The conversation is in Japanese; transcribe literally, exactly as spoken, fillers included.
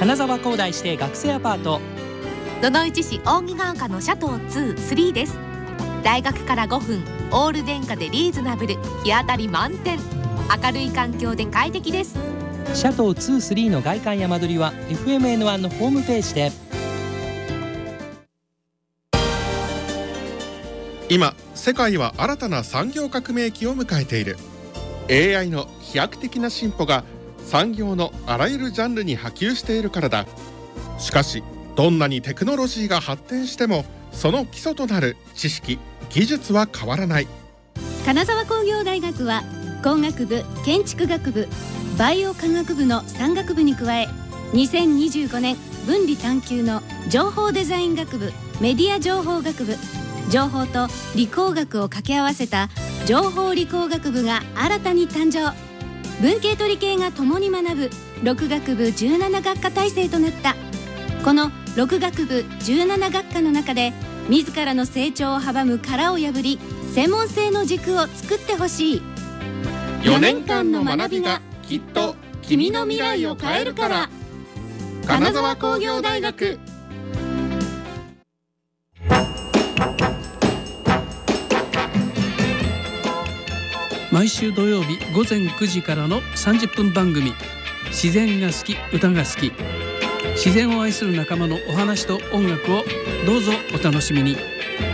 金沢工大指定学生アパート、 野々市市扇ヶ丘のシャトーツー、スリーです。大学からごふん、オール電化でリーズナブル、日当たり満点、明るい環境で快適です。 シャトーツー、スリーの外観や間取りは エフエムエヌワン のホームページで。 今世界は新たな産業革命期を迎えている。 エーアイ の飛躍的な進歩が産業のあらゆるジャンルに波及しているからだ。しかしどんなにテクノロジーが発展しても、その基礎となる知識・技術は変わらない。 金沢工業大学は工学部、建築学部、バイオ科学部のさん学部に加え、にせんにじゅうごねん分離探究の情報デザイン学部、メディア情報学部、情報と理工学を掛け合わせた情報理工学部が新たに誕生。文系と理系が共に学ぶろく学部じゅうなな学科体制となった。このろく学部じゅうなな学科の中で、自らの成長を阻む殻を破り、専門性の軸を作ってほしい。 よねんかんの学びがきっと君の未来を変えるから。金沢工業大学。 毎週土曜日ごぜんくじからのさんじゅっぷん番組、自然が好き、歌が好き。自然を愛する仲間のお話と音楽をどうぞお楽しみに。